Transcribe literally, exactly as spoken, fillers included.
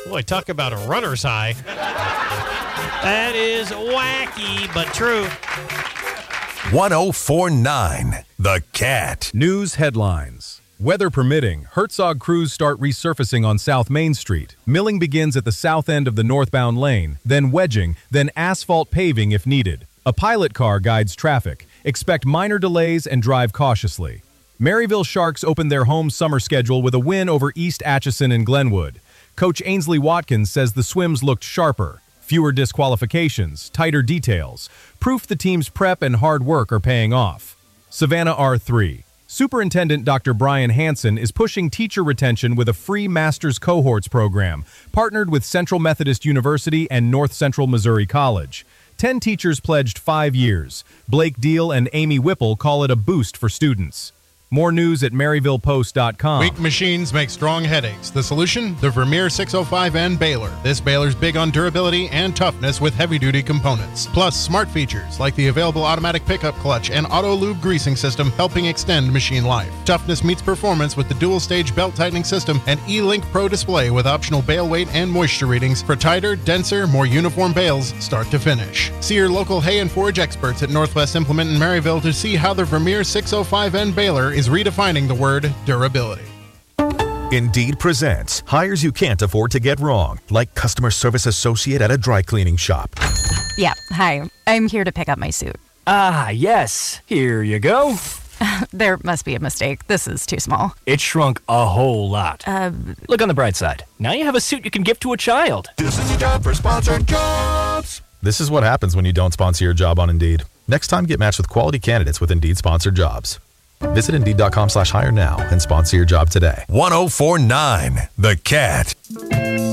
Boy, talk about a runner's high. That is wacky, but true. one oh four point nine The Cat. News headlines. Weather permitting, Herzog crews start resurfacing on South Main Street. Milling begins at the south end of the northbound lane, then wedging, then asphalt paving if needed. A pilot car guides traffic. Expect minor delays and drive cautiously. Maryville Sharks opened their home summer schedule with a win over East Atchison and Glenwood. Coach Ainsley Watkins says the Swims looked sharper. Fewer disqualifications, tighter details. Proof the team's prep and hard work are paying off. Savannah R three. Superintendent Doctor Brian Hansen is pushing teacher retention with a free Master's Cohorts program, partnered with Central Methodist University and North Central Missouri College. Ten teachers pledged five years. Blake Deal and Amy Whipple call it a boost for students. More news at Maryville Post dot com. Weak machines make strong headaches. The solution? The Vermeer six oh five N baler. This baler's big on durability and toughness with heavy-duty components. Plus, smart features like the available automatic pickup clutch and auto-lube greasing system helping extend machine life. Toughness meets performance with the dual-stage belt-tightening system and E-Link Pro display with optional bale weight and moisture readings for tighter, denser, more uniform bales start to finish. See your local hay and forage experts at Northwest Implement in Maryville to see how the Vermeer six oh five N baler is redefining the word durability. Indeed presents hires you can't afford to get wrong, like customer service associate at a dry cleaning shop. Yeah, hi. I'm here to pick up my suit. Ah, yes. Here you go. There must be a mistake. This is too small. It shrunk a whole lot. Uh, Look on the bright side. Now you have a suit you can give to a child. This is a job for sponsored jobs. This is what happens when you don't sponsor your job on Indeed. Next time, get matched with quality candidates with Indeed sponsored jobs. Visit Indeed.com slash hire now and sponsor your job today. one oh four point nine The Cat.